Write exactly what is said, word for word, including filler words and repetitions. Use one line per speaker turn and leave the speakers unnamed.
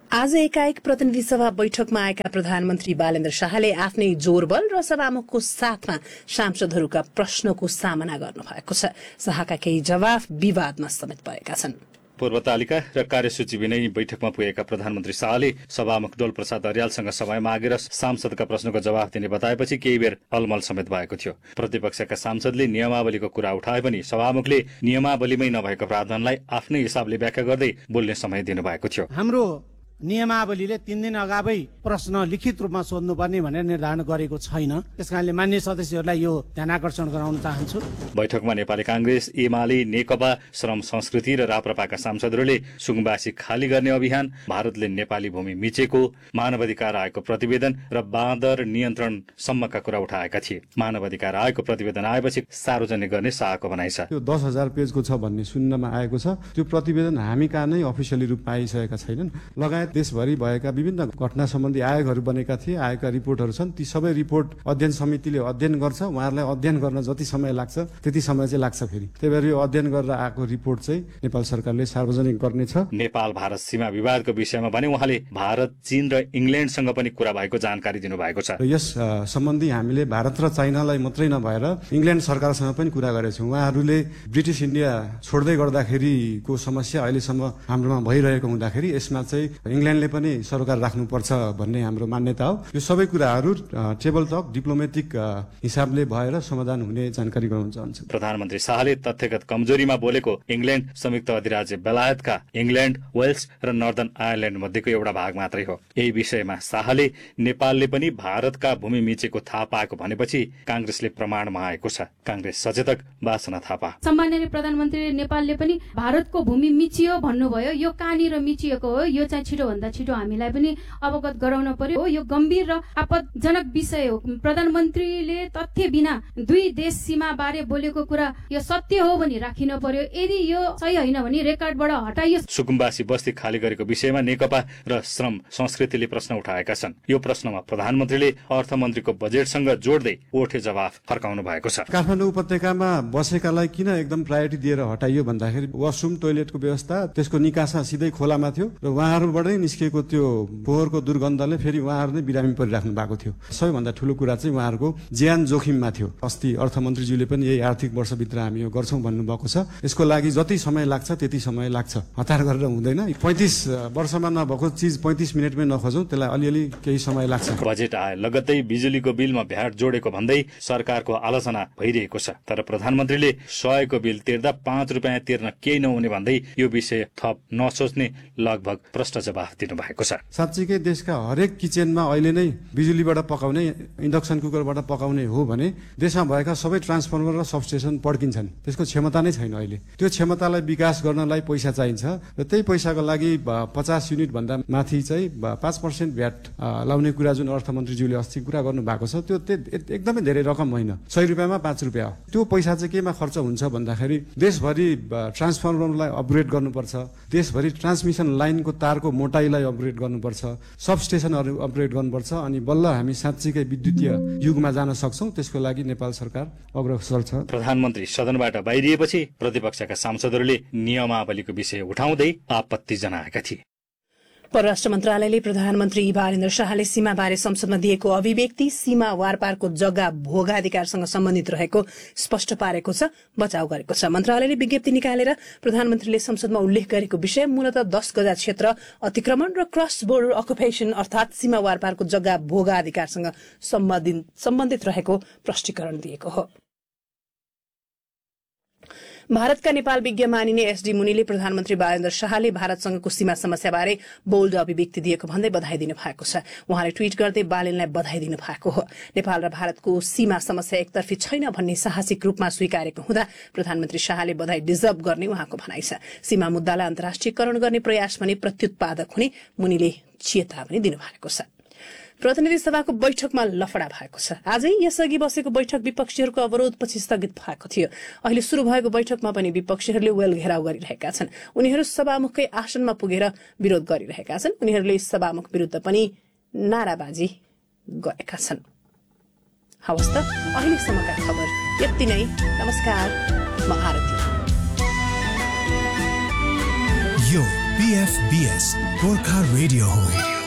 आज एकाएक प्रतिनिधि सभा बैठकमा आएका प्रधानमन्त्री बालेन्द्र शाहले आफ्नै जोरबल र सभामुखको साथमा सांसदहरूका प्रश्नको सामना गर्नु भएको छ। शाहका केही जवाफ विवादमा समेत परेका छन्।
पूर्व तालिका र कार्यसूची बिनै बैठकमा पुगेका प्रधानमन्त्री शाहले सभामुख डोल प्रसाद अर्यालसँग समय मागेर सांसदका प्रश्नको जवाफ दिने बताएपछि केही बेर अलमल समेत भएको थियो। प्रतिपक्षका सांसदले नियमावलीको कुरा उठाए पनि सभामुखले नियमावलीमै नभएको प्रावधानलाई आफ्नै हिसाबले व्याख्या गर्दै बोल्ने समय दिनुभएको थियो।
हाम्रो नियमावलीले तीन दिन अगावै प्रश्न लिखित रूपमा सोध्नुपर्ने भनेर निर्धारण गरेको छैन। त्यसकारणले मान्य सदस्यहरूलाई यो ध्यान आकर्षण गराउन चाहन्छु।
बैठकमा नेपाली कांग्रेस, एमाले, नेकपा, श्रम संस्कृति र राप्रपाका सांसदहरूले सुकुम्बासी खाली गर्ने अभियान, भारतले नेपाली भूमि मिचेको, मानवाधिकार आयोगको प्रतिवेदन र बाँदर नियन्त्रण सम्मका कुरा उठाएका थिए। मानवाधिकार आयोगको प्रतिवेदन आएपछि सार्वजनिक गर्ने शाहको भनाइ छ।
त्यो दस हजार पेजको छ भन्ने सुन्नमा आएको छ। त्यो प्रतिवेदन हामी कहाँ नै अफिसियली रूपमा आइसकेका छैनन्। लगायत देशभरि भएका विभिन्न घटना सम्बन्धी आयोगहरू बनेका थिए, आयोगका रिपोर्टहरू छन्। ती सबै रिपोर्ट अध्ययन समितिले अध्ययन गर्छ। उहाँहरूलाई अध्ययन गर्न जति समय लाग्छ त्यति समय चाहिँ लाग्छ। फेरि त्यही भएर यो अध्ययन गरेर आएको रिपोर्ट चाहिँ नेपाल सरकारले सार्वजनिक गर्नेछ।
नेपाल भारत सीमा विवादको विषयमा भने उहाँले भारत, चीन र इंग्ल्यान्डसँग पनि कुरा भएको जानकारी दिनुभएको छ।
यस सम्बन्धी हामीले भारत र चाइनालाई मात्रै नभएर इंग्ल्यान्ड सरकारसँग पनि कुरा गरेका छौँ। उहाँहरूले ब्रिटिश इन्डिया छोड्दै गर्दाखेरिको समस्या अहिलेसम्म हाम्रोमा भइरहेको हुँदाखेरि यसमा चाहिँ इंग्ल्यान्डले पनि सरकार राख्नुपर्छ भन्ने हाम्रो मान्यता हो। यो सबै कुराहरू टेबल टक डिप्लोमेटिक हिसाबले भएर समाधान हुने जानकारी गराउन चाहन्छु।
प्रधानमन्त्री शाहले तथ्यगत कमजोरीमा बोलेको इंग्ल्यान्ड संयुक्त अधिराज्य बेलायतका इंग्ल्यान्ड, वेल्स र नर्दर्न आयरल्यान्ड मध्येको एउटा भाग मात्रै हो। यही विषयमा शाहले नेपालले पनि भारतका भूमि मिचेको थाहा पाएको भनेपछि कांग्रेसले प्रमाण मागेको छ। कांग्रेस सचेतक वासना थापा,
सम्माननीय प्रधानमन्त्री, नेपालले पनि भारतको भूमि मिचियो भन्नुभयो। यो कहाँनिर मिचिएको हो यो चाहिँ छिटो भन्दा छिटो हामीलाई पनि अवगत गराउन पर्यो। यो गम्भीर र आपतजनक विषय हो। प्रधानमन्त्रीले तथ्य बिना दुई देश सीमा बारे बोलेको कुरा यो सत्य हो भनी राखिन पर्यो। यदि यो सही होइन भने रेकर्डबाट हटाइयो।
सुकुम्बासी बस्ती खाली गरेको विषयमा नेकपा र श्रम संस्कृतिले प्रश्न उठाएका छन्। यो प्रश्नमा प्रधानमन्त्रीले अर्थमन्त्रीको बजेटसँग जोड्दै ओठे जवाफ फर्काउनु भएको छ।
काठमाडौँ उपत्यकामा बसेकालाई किन एकदम प्रायोरिटी दिएर हटाइयो भन्दाखेरि वासरुम टोयलेटको व्यवस्था त्यसको निकासा सिधै खोलामा थियो र उहाँहरूबाटै निस्किएको त्यो फोहोरको दुर्गन्धले फेरि उहाँहरू नै बिरामी परिराख्नु भएको थियो। सबैभन्दा ठुलो कुरा चाहिँ उहाँहरूको ज्यान जोखिममा थियो। अस्ति अर्थमन्त्रीज्यूले पनि यही आर्थिक वर्षभित्र हामी यो गर्छौं भन्नुभएको छ। यसको लागि जति समय लाग्छ त्यति समय लाग्छ, हतार गरेर हुँदैन। पैंतिस वर्षमा नभएको चिज पैंतिस मिनटमै नखोजौं, त्यसलाई अलिअलि केही समय लाग्छ।
बजेट आए लगत्तै बिजुलीको बिलमा भ्याट जोडेको भन्दै सरकारको आलोचना भइरहेको छ। तर प्रधानमन्त्रीले सयको बिल तिर्दा पाँच रुपियाँ तिर्न केही नहुने भन्दै यो विषय थप नसोच्ने लगभग प्रश्न जवाफ दिनु भएको छ।
साँच्चीकै देशका हरेक किचनमा अहिले नै बिजुलीबाट पकाउने, इन्डक्सन कुकरबाट पकाउने हो भने देशमा भएका सबै ट्रान्सफर्मर र सबस्टेसन पड्किन्छन्। त्यसको क्षमता नै छैन। अहिले त्यो क्षमतालाई विकास गर्नलाई पैसा चाहिन्छ र त्यही पैसाको लागि पचास युनिट भन्दा माथि चाहिँ पाँच पर्सेन्ट भ्याट लाउने कुरा जुन अर्थमन्त्रीज्यूले अस्ति कुरा गर्नु भएको छ त्यो एकदमै धेरै रकम होइन। सय रुपियाँमा पाँच रुपियाँ हो। त्यो पैसा चाहिँ केमा खर्च हुन्छ भन्दाखेरि देशभरि ट्रान्सफर्मरलाई अपग्रेड गर्नुपर्छ, देशभरि ट्रान्समिसन लाइनको तारको मोटाइलाई अपग्रेड गर्नुपर्छ, सबस्टेसनहरू अपग्रेड गर्नुपर्छ, अनि बल्ल हामी साँच्चीकै विद्युतीय युगमा जान सक्छौं। त्यसको लागि नेपाल सरकार अग्रसर छ।
प्रधानमन्त्री सदनबाट बाहिरिएपछि प्रतिपक्षका सांसदहरूले नियमावलीको विषय उठाउँदै आपत्ति जनाएका थिए।
परराष्ट्र मन्त्रालयले प्रधानमन्त्री बालेन्द्र शाहले सीमाबारे संसदमा दिएको अभिव्यक्ति सीमा वारपारको जग्गा भोगाधिकारसँग सम्बन्धित रहेको स्पष्ट पारेको छ, बचाउ गरेको छ। मन्त्रालयले विज्ञप्ति निकालेर प्रधानमन्त्रीले संसदमा उल्लेख गरेको विषय मूलतः दस गजा क्षेत्र अतिक्रमण र क्रस बोर्डर अकुपेशन अर्थात सीमा वारपारको जग्गा भोगाधिकारसँग सम्बन्धित रहेको प्रष्टीकरण दिएको हो। भारतका नेपाल विज्ञ मानिने एसडी मुनिले प्रधानमन्त्री बालेन्द्र शाहले भारतसँगको सीमा समस्याबारे बोल्ड अभिव्यक्ति दिएको भन्दै बधाई दिनु भएको छ। उहाँले ट्वीट गर्दै बालेनलाई बधाई दिनु भएको हो। नेपाल र भारतको सीमा समस्या एकतर्फी छैन भन्ने साहसिक रूपमा स्वीकारेको हुँदा प्रधानमन्त्री शाहले बधाई डिजर्भ गर्ने उहाँको भनाइ छ। सीमा मुद्दालाई अन्तर्राष्ट्रियकरण गर्ने प्रयास भने प्रत्युत्पादक हुने मुनिले चेतावनी दिनुभएको छ। प्रतिनिधि सभाको बैठकमा लफडा भएको छ। आजै यसअघि बसेको बैठक विपक्षीहरूको अवरोधपछि स्थगित भएको थियो। अहिले शुरू भएको बैठकमा पनि विपक्षीहरूले वेल घेराउ गरिरहेका छन्। उनीहरू सभामुखकै आसनमा पुगेर विरोध गरिरहेका छन्। उनीहरूले सभामुख विरुद्ध पनि नाराबाजी गरेका छन्। हवस् त अहिलेसम्मका खबर यति नै। नमस्कार, म आरती।
यो पीएफबीएस गोर्खा रेडियो हो।